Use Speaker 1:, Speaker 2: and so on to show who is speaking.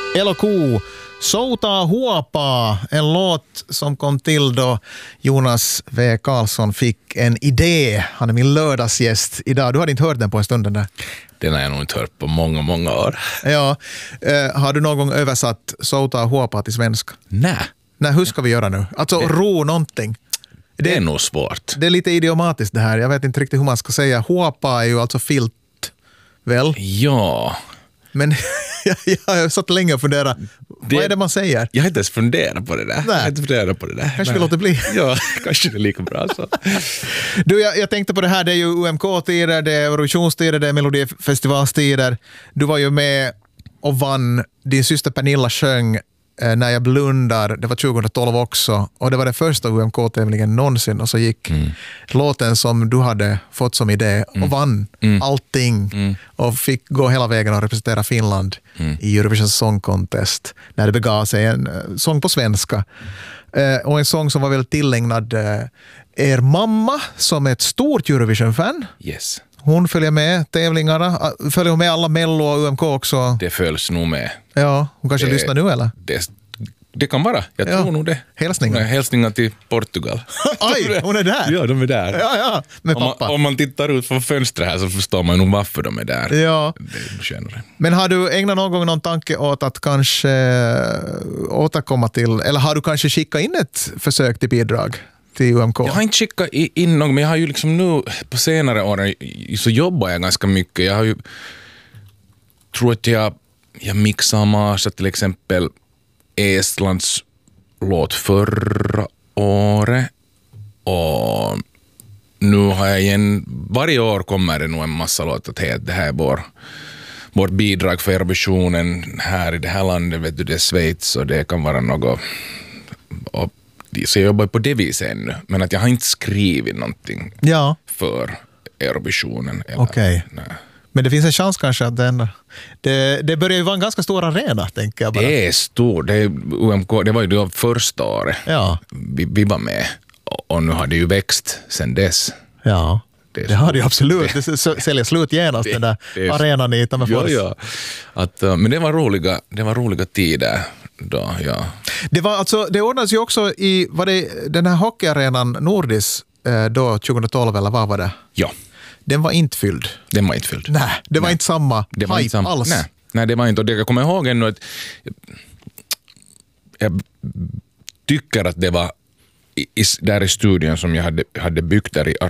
Speaker 1: LK, Soutaa huopaa, en låt som kom till då Jonas V. Karlsson fick en idé. Han är min lördagsgäst idag. Du hade inte hört den på en stund där.
Speaker 2: Den har jag nog inte hört på många, många år.
Speaker 1: Ja, har du någon gång översatt Soutaa huopaa till svenska? Nej, hur ska vi göra nu? Alltså ro någonting.
Speaker 2: Det är nog svårt.
Speaker 1: Det är lite idiomatiskt det här. Jag vet inte riktigt hur man ska säga. Huopaa är ju alltså filt, väl?
Speaker 2: Ja.
Speaker 1: Men jag har satt länge och funderat. Vad är det man säger?
Speaker 2: Jag har inte ens funderat på det där.
Speaker 1: Kanske vi låter bli.
Speaker 2: Ja, kanske det är lika bra så.
Speaker 1: Du, jag tänkte på det här. Det är ju UMK-tider, det är Eurovisionstider, det är Melodifestivalstider. Du var ju med och vann. Din syster Pernilla sjöng När jag blundar. Det var 2012 också. Och det var den första UMK-tävlingen någonsin. Och så gick låten som du hade fått som idé och vann allting. Och fick gå hela vägen och representera Finland i Eurovision Song Contest. När det begav sig en sång på svenska. Och en sång som var väl tillägnad er mamma som är ett stort Eurovision-fan.
Speaker 2: Yes.
Speaker 1: Hon följer med tävlingarna. Följer hon med alla Mello och UMK också?
Speaker 2: Det följs nog med.
Speaker 1: Ja, hon kanske lyssnar nu eller?
Speaker 2: Det kan vara. Jag tror nog det.
Speaker 1: Hälsningar.
Speaker 2: Hälsningar till Portugal.
Speaker 1: Aj, hon är där.
Speaker 2: Ja, de är där.
Speaker 1: Ja, med pappa.
Speaker 2: Om man tittar ut från fönstret här så förstår man nog varför de är där.
Speaker 1: Ja.
Speaker 2: Det känner.
Speaker 1: Men har du ägnat någon gång någon tanke åt att kanske återkomma till, eller har du kanske skickat in ett försök till bidrag till UMK?
Speaker 2: Jag har inte skickat in någon, men jag har ju liksom nu på senare år så jobbar jag ganska mycket. Jag har ju, tror att jag mixar massa till exempel Estlands låt förra året och nu har jag igen, varje år kommer det nog en massa låt att det här är vårt bidrag för Eurovisionen här i det här landet, vet du, det är Schweiz och det kan vara något, och så jag jobbar på det viset ännu, men att jag har inte skrivit någonting för Eurovisionen.
Speaker 1: Okej. Men det finns en chans kanske att det börjar ju vara en ganska stor arena, tänker jag bara.
Speaker 2: Det är stor. Det är UMK, det var ju det första året vi var med. Och nu har det ju växt sen dess.
Speaker 1: Ja, det har det ju absolut. Det säljer slut genast den där arenan i Tammerfors.
Speaker 2: Ja. Men det var roliga tider då, ja.
Speaker 1: Det ordnades ju också i, var det den här hockeyarenan Nordis då 2012 eller vad var det?
Speaker 2: Ja.
Speaker 1: Den var inte fylld. Nej, det var inte samma hype alls.
Speaker 2: Nej, det var inte. Och jag kommer ihåg ännu att jag tycker att det var där i studion som jag hade byggt där i